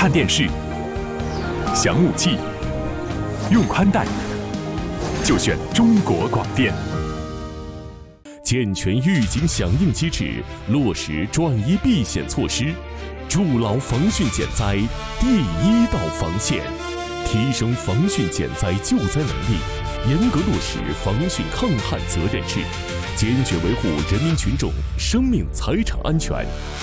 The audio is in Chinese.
看电视、想武器、用宽带，就选中国广电。健全预警响应机制，落实转移避险措施，筑牢防汛减灾第一道防线，提升防汛减灾救灾能力，严格落实防汛抗旱责任制，坚决维护人民群众生命财产安全。